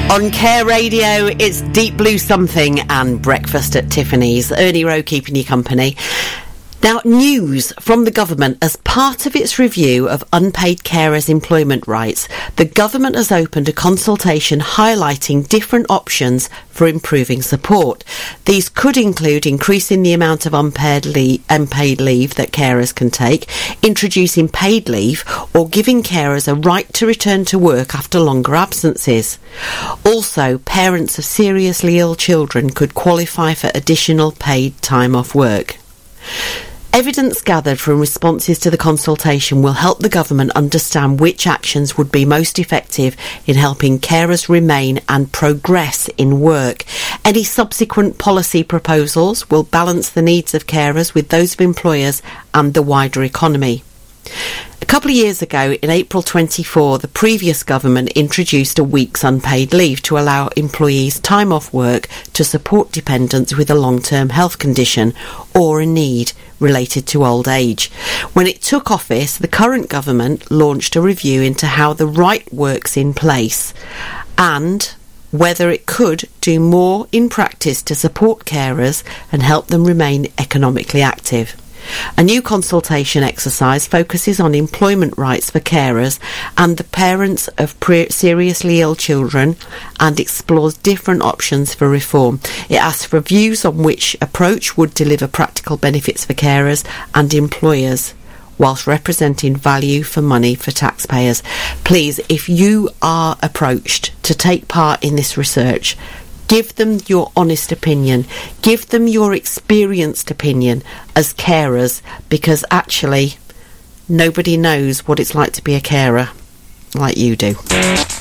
On Care Radio, it's Deep Blue Something and Breakfast at Tiffany's. Ernie Rowe keeping you company. Now, news from the government. As part of its review of unpaid carers' employment rights, the government has opened a consultation highlighting different options for improving support. These could include increasing the amount of unpaid leave that carers can take, introducing paid leave, or giving carers a right to return to work after longer absences. Also, parents of seriously ill children could qualify for additional paid time off work. Evidence gathered from responses to the consultation will help the government understand which actions would be most effective in helping carers remain and progress in work. Any subsequent policy proposals will balance the needs of carers with those of employers and the wider economy. A couple of years ago, in April 24, the previous government introduced a week's unpaid leave to allow employees time off work to support dependents with a long-term health condition or a need related to old age. When it took office, the current government launched a review into how the right works in place and whether it could do more in practice to support carers and help them remain economically active. A new consultation exercise focuses on employment rights for carers and the parents of seriously ill children and explores different options for reform. It asks for views on which approach would deliver practical benefits for carers and employers, whilst representing value for money for taxpayers. Please, if you are approached to take part in this research, give them your honest opinion. Give them your experienced opinion as carers, because actually nobody knows what it's like to be a carer like you do.